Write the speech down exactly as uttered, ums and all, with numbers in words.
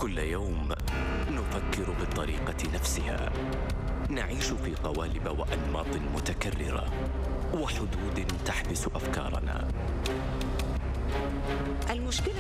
كل يوم نفكر بالطريقة نفسها، نعيش في قوالب وأنماط متكررة وحدود تحبس أفكارنا. المشكلة